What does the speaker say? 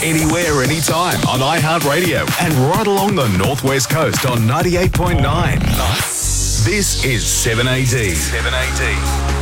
anywhere, anytime on iHeartRadio and right along the Northwest Coast on 98.9. This is 7AD. 7AD.